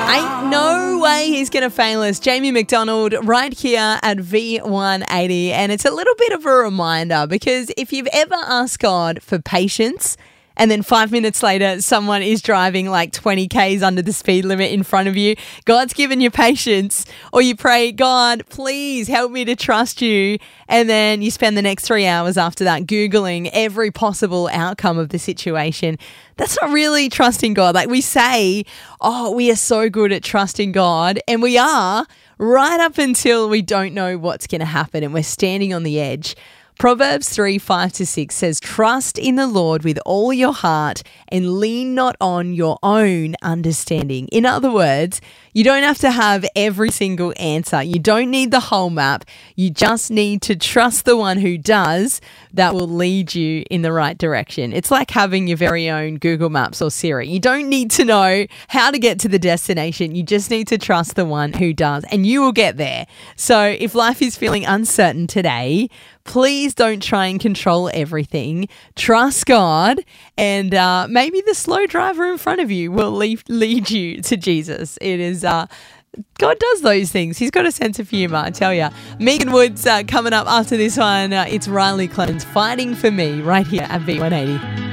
Ain't no way he's going to fail us. Jamie McDonald right here at V180. And it's a little bit of a reminder because if you've ever asked God for patience and then 5 minutes later someone is driving like 20 Ks under the speed limit in front of you, God's given you patience. Or you pray, God, please help me to trust you. And then you spend the next 3 hours after that Googling every possible outcome of the situation. That's not really trusting God. Like we say, oh, we are so good at trusting God, and we are right up until we don't know what's going to happen and we're standing on the edge. Proverbs 3:5-6 says, trust in the Lord with all your heart and lean not on your own understanding. In other words, you don't have to have every single answer. You don't need the whole map. You just need to trust the one who does. That will lead you in the right direction. It's like having your very own Google Maps or Siri. You don't need to know how to get to the destination. You just need to trust the one who does, and you will get there. So if life is feeling uncertain today, please don't try and control everything. Trust God, and maybe the slow driver in front of you will lead you to Jesus. It is God does those things. He's got a sense of humour, I tell you. Megan Woods coming up after this one. It's Riley Clemens, Fighting for Me, right here at V180.